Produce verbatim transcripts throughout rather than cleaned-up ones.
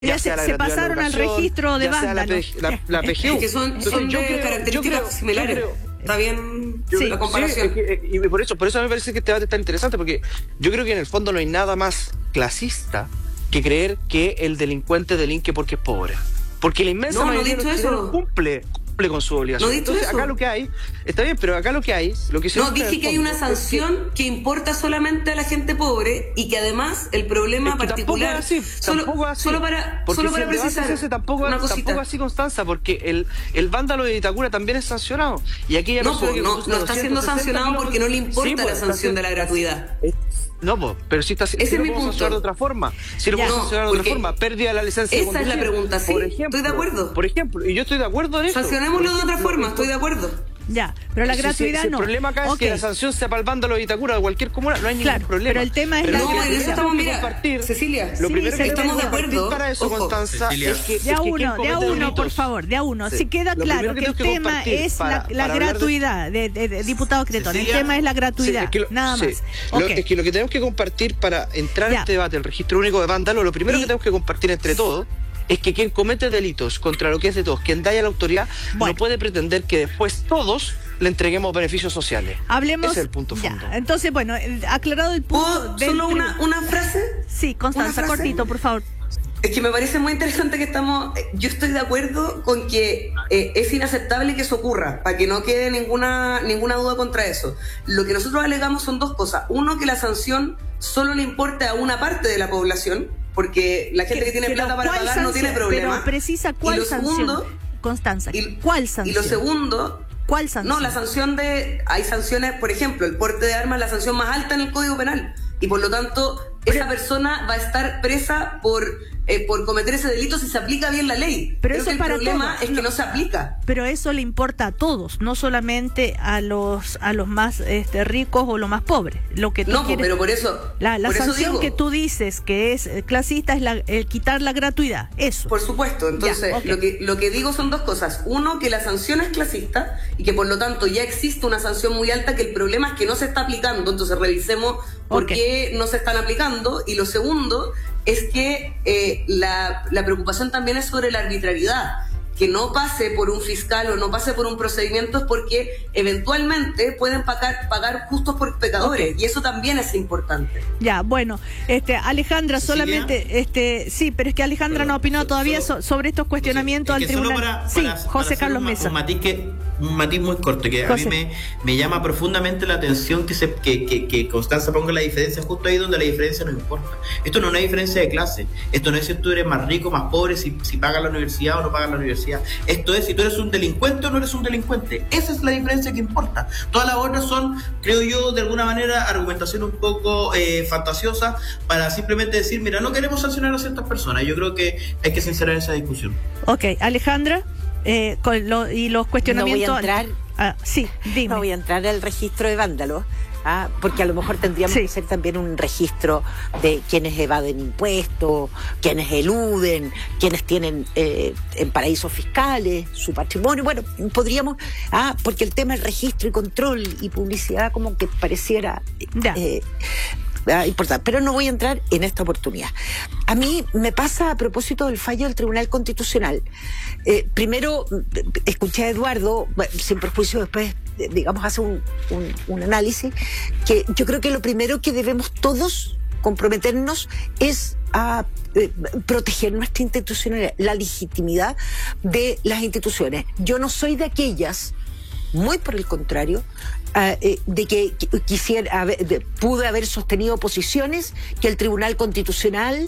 Ya se, se pasaron al registro de vándalos. La, la, la P G U. Es que son, son yo de creo, características yo creo, similares. Yo creo, Está bien yo, la comparación. Sí, y por eso, por eso me parece que este debate está interesante, porque yo creo que en el fondo no hay nada más clasista que creer que el delincuente delinque porque es pobre. Porque la inmensa no, mayoría no de los chilenos cumple, cumple con su obligación. No Entonces, eso. acá lo que hay, está bien, pero acá lo que hay, lo que se No, dije que hay una sanción que... que importa solamente a la gente pobre y que además el problema es que particular. Tampoco es así, solo, tampoco así. solo para, porque solo si para el debate precisar. es ese, tampoco, una tampoco así, Constanza, porque el, el vándalo de Itacura también es sancionado. Y aquella no, pues, no, no está siendo sancionado porque no le importa sí, la sanción de la gratuidad. Es, No, po, pero si está si Ese lo es mi podemos punto. sancionar de otra forma. Si lo Ya, podemos sancionar no, de otra forma, pérdida de la licencia de esa conducir. es la pregunta, sí, por ejemplo, estoy de acuerdo. Por ejemplo, y yo estoy de acuerdo en eso. Sancionémoslo por de otra ejemplo, forma, estoy de acuerdo. Ya, pero la si, gratuidad si, si no. El problema acá okay. es que la sanción sea para el vándalo de Itacura de cualquier comuna, no hay ningún claro, problema. Pero el tema es pero la no, gratuidad. en eso estamos, mira, compartir, Cecilia, lo sí, primero que estamos de acuerdo para eso, Ojo. Constanza, Cecilia. es que de a uno, de a uno, por favor, de a uno. Sí. Si queda Lo claro que, que el tema es para, la, la para gratuidad, de, de, de diputado Cretón, el tema es la gratuidad, sí, es que lo, nada sí. más. Lo, okay. Es que lo que tenemos que compartir para entrar ya. en este debate, el registro único de vándalo, lo primero y, que tenemos que compartir entre todos es que quien comete delitos contra lo que es de todos, quien daña a la autoridad, bueno. no puede pretender que después todos le entreguemos beneficios sociales. Hablemos. Ese es el punto ya. fondo. Entonces, bueno, aclarado el punto. Del... ¿Solo una, una frase? Sí, Constanza, cortito, por favor. Es que me parece muy interesante que estamos... Yo estoy de acuerdo con que eh, es inaceptable que eso ocurra, para que no quede ninguna, ninguna duda contra eso. Lo que nosotros alegamos son dos cosas. Uno, que la sanción solo le importe a una parte de la población, porque la gente que, que tiene plata para pagar sanción, no tiene problema. Pero precisa cuál y lo sanción, segundo, Constanza, y, ¿cuál sanción? Y lo segundo... ¿Cuál sanción? No, la sanción de... Hay sanciones, por ejemplo, el porte de armas es la sanción más alta en el Código Penal. Y por lo tanto, pero, esa persona va a estar presa por... Eh, por cometer ese delito si se aplica bien la ley. Pero Creo eso que el para problema todos. es que no. no se aplica. Pero eso le importa a todos, no solamente a los a los más este, ricos o los más pobres. Lo que tú no, quieres, pero por eso. La, la por sanción eso digo, que tú dices que es clasista es la, el quitar la gratuidad. Eso. Por supuesto. Entonces, ya, okay. lo que lo que digo son dos cosas. Uno, que la sanción es clasista y que por lo tanto ya existe una sanción muy alta, que el problema es que no se está aplicando. Entonces revisemos por okay. qué no se están aplicando. Y lo segundo es que eh, la, la preocupación también es sobre la arbitrariedad, que no pase por un fiscal o no pase por un procedimiento es porque eventualmente pueden pagar, pagar justos por pecadores, okay. y eso también es importante. Ya, bueno, este Alejandra, ¿Cecilia? solamente, este sí, pero es que Alejandra pero, no opinó todavía solo, sobre estos cuestionamientos es al que tribunal. Para, sí, para, José para Carlos un, Mesa. Un matiz, que, un matiz muy corto, que José. a mí me, me llama profundamente la atención que, se, que, que, que Constanza ponga la diferencia justo ahí donde la diferencia no importa. Esto no es una diferencia de clase, esto no es si tú eres más rico, más pobre, si, si pagas la universidad o no pagas la universidad. Esto es si tú eres un delincuente o no eres un delincuente. Esa es la diferencia que importa. Todas las otras son, creo yo, de alguna manera, argumentación un poco eh, fantasiosa para simplemente decir, mira, no queremos sancionar a ciertas personas. Yo creo que hay que sincerar esa discusión. Ok, Alejandra, eh, con lo, y los cuestionamientos... No voy a entrar, ah, sí, dime. No voy a entrar al registro de vándalos. Ah, porque a lo mejor tendríamos sí. que hacer también un registro de quienes evaden impuestos, quienes eluden, quienes tienen eh, en paraísos fiscales su patrimonio. Bueno, podríamos, ah, porque el tema del registro y control y publicidad como que pareciera eh, eh, importante, pero no voy a entrar en esta oportunidad. A mí me pasa a propósito del fallo del Tribunal Constitucional. Eh, primero, escuché a Eduardo, sin perjuicio, después digamos, hace un, un, un análisis, que yo creo que lo primero que debemos todos comprometernos es a eh, proteger nuestra institucionalidad, la legitimidad de las instituciones. Yo no soy de aquellas, muy por el contrario, uh, eh, de que quisiera haber, de, pude haber sostenido posiciones que el Tribunal Constitucional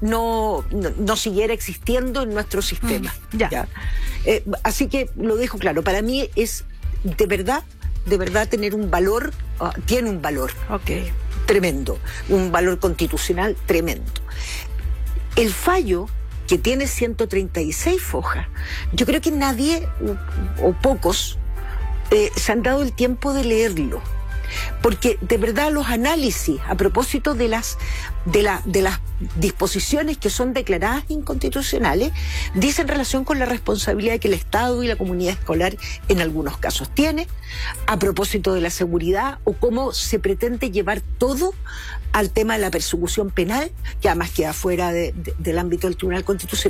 no, no, no siguiera existiendo en nuestro sistema. Mm, ya. ¿Ya? Eh, así que lo dejo claro, para mí es de verdad, de verdad tener un valor, uh, tiene un valor okay. tremendo, un valor constitucional tremendo. El fallo, que tiene ciento treinta y seis fojas, yo creo que nadie, o, o pocos, eh, se han dado el tiempo de leerlo. porque de verdad los análisis a propósito de las de la de las disposiciones que son declaradas inconstitucionales dicen relación con la responsabilidad que el Estado y la comunidad escolar en algunos casos tiene a propósito de la seguridad o cómo se pretende llevar todo al tema de la persecución penal, que además queda fuera de, de, del ámbito del Tribunal Constitucional.